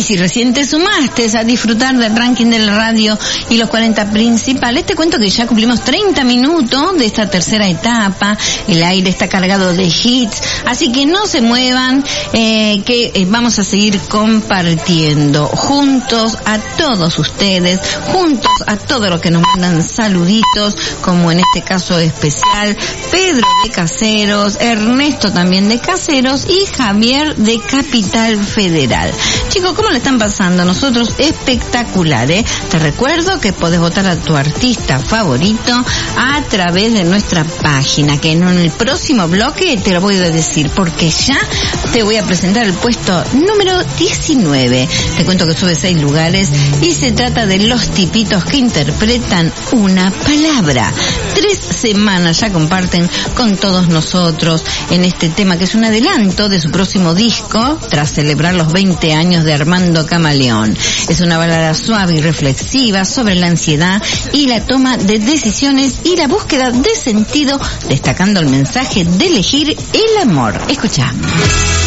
Y si recién te sumaste a disfrutar del ranking de la radio y los 40 principales, te cuento que ya cumplimos 30 minutos de esta tercera etapa. El aire está cargado de hits, así que no se muevan, que vamos a seguir compartiendo juntos a todos ustedes, juntos a todos los que nos mandan saluditos, como en este caso especial Pedro de Caseros, Ernesto también de Caseros y Javier de Capital Federal. Chicos, ¿cómo le están pasando? Nosotros espectacular, ¿eh? Te recuerdo que podés votar a tu artista favorito a través de nuestra página, que en el próximo bloque te lo voy a decir, porque ya te voy a presentar el puesto número 19. Te cuento que sube 6 lugares y se trata de Los Tipitos, que interpretan Una Palabra. 3 semanas ya comparten con todos nosotros en este tema, que es un adelanto de su próximo disco, tras celebrar los 20 años de Armando Camaleón. Es una balada suave y reflexiva sobre la ansiedad y la toma de decisiones y la búsqueda de sentido, destacando el mensaje de elegir el amor. Escucha.